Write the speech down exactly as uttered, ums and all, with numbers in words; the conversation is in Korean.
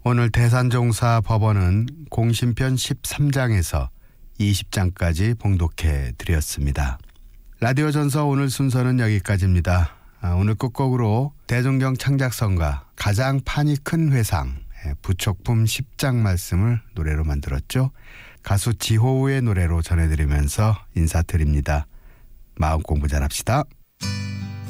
오늘 대산종사 법원은 공심편 십삼 장에서 이십 장까지 봉독해 드렸습니다. 라디오 전서 오늘 순서는 여기까지입니다. 오늘 끝곡으로 대종경 창작성가 가장 판이 큰 회상 부촉품 십 장 말씀을 노래로 만들었죠. 가수 지호우의 노래로 전해드리면서 인사드립니다. 마음 공부 잘합시다.